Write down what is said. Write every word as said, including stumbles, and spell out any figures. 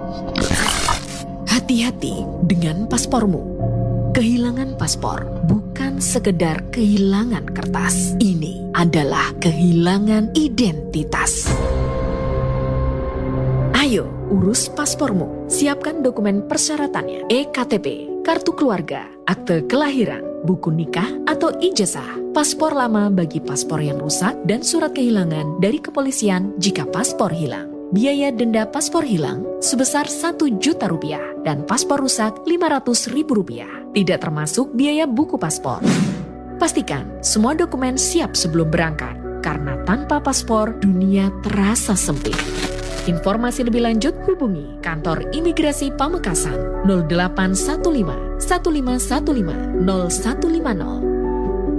Hati-hati dengan paspormu. Kehilangan paspor bukan sekedar kehilangan kertas. Ini adalah kehilangan identitas. Ayo, urus paspormu. Siapkan dokumen persyaratannya. E K T P, kartu keluarga, akte kelahiran, buku nikah atau ijazah, paspor lama bagi paspor yang rusak, dan surat kehilangan dari kepolisian jika paspor hilang. Biaya denda paspor hilang sebesar satu juta rupiah dan paspor rusak lima ratus ribu rupiah. Tidak termasuk biaya buku paspor. Pastikan semua dokumen siap sebelum berangkat, karena tanpa paspor dunia terasa sempit. Informasi lebih lanjut hubungi Kantor Imigrasi Pamekasan nol delapan satu lima satu lima satu lima nol satu lima nol.